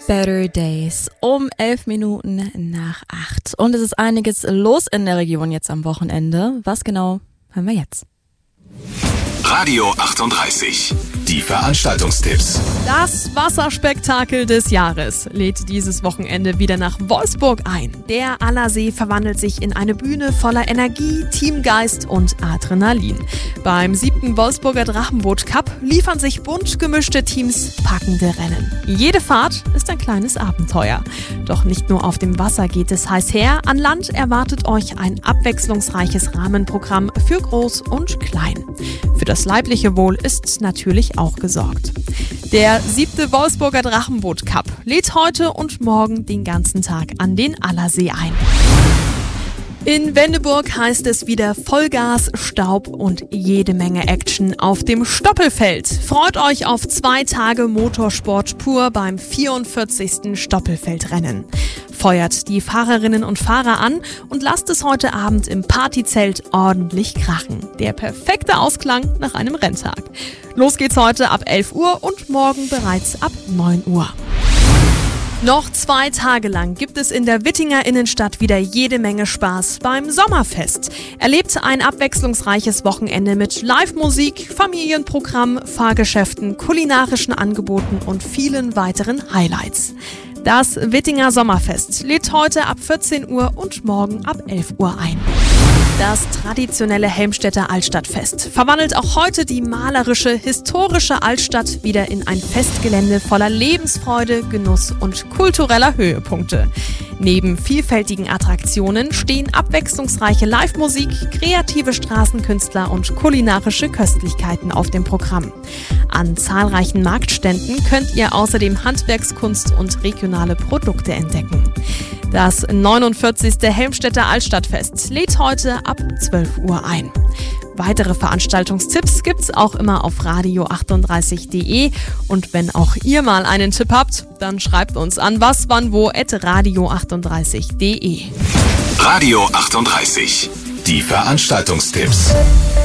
Better Days um 11 Minuten nach 8. Und es ist einiges los in der Region jetzt am Wochenende. Was genau, hören wir jetzt. Radio 38. Die Veranstaltungstipps. Das Wasserspektakel des Jahres lädt dieses Wochenende wieder nach Wolfsburg ein. Der Allersee verwandelt sich in eine Bühne voller Energie, Teamgeist und Adrenalin. Beim 7. Wolfsburger Drachenboot Cup liefern sich bunt gemischte Teams packende Rennen. Jede Fahrt ist ein kleines Abenteuer. Doch nicht nur auf dem Wasser geht es heiß her. An Land erwartet euch ein abwechslungsreiches Rahmenprogramm für Groß und Klein. Für das leibliche Wohl ist natürlich auch gesorgt. Der 7. Wolfsburger Drachenboot Cup lädt heute und morgen den ganzen Tag an den Allersee ein. In Wendeburg heißt es wieder Vollgas, Staub und jede Menge Action auf dem Stoppelfeld. Freut euch auf 2 Tage Motorsport pur beim 44. Stoppelfeldrennen. Feuert die Fahrerinnen und Fahrer an und lasst es heute Abend im Partyzelt ordentlich krachen. Der perfekte Ausklang nach einem Renntag. Los geht's heute ab 11 Uhr und morgen bereits ab 9 Uhr. Noch 2 Tage lang gibt es in der Wittinger Innenstadt wieder jede Menge Spaß beim Sommerfest. Erlebt ein abwechslungsreiches Wochenende mit Live-Musik, Familienprogramm, Fahrgeschäften, kulinarischen Angeboten und vielen weiteren Highlights. Das Wittinger Sommerfest lädt heute ab 14 Uhr und morgen ab 11 Uhr ein. Das traditionelle Helmstedter Altstadtfest verwandelt auch heute die malerische, historische Altstadt wieder in ein Festgelände voller Lebensfreude, Genuss und kultureller Höhepunkte. Neben vielfältigen Attraktionen stehen abwechslungsreiche Live-Musik, kreative Straßenkünstler und kulinarische Köstlichkeiten auf dem Programm. An zahlreichen Marktständen könnt ihr außerdem Handwerkskunst und regionale Produkte entdecken. Das 49. Helmstedter Altstadtfest lädt heute ab 12 Uhr ein. Weitere Veranstaltungstipps gibt's auch immer auf radio38.de. Und wenn auch ihr mal einen Tipp habt, dann schreibt uns an waswannwo@radio38.de. Radio 38. Die Veranstaltungstipps.